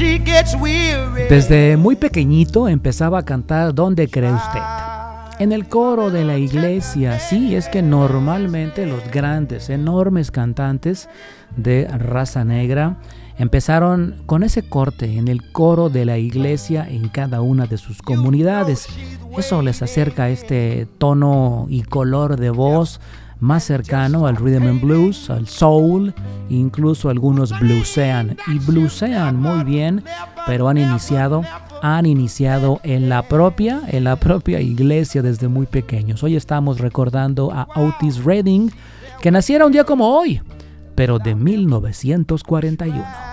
Desde muy pequeñito empezaba a cantar ¿Dónde cree usted? En el coro de la iglesia. Sí, es que normalmente los grandes, enormes cantantes de raza negra empezaron con ese corte en el coro de la iglesia en cada una de sus comunidades. Eso les acerca este tono y color de voz más cercano al rhythm and blues, al soul, incluso algunos bluesean y bluesean muy bien, pero han iniciado en la propia iglesia desde muy pequeños. Hoy estamos recordando a Otis Redding, que naciera un día como hoy, pero de 1941.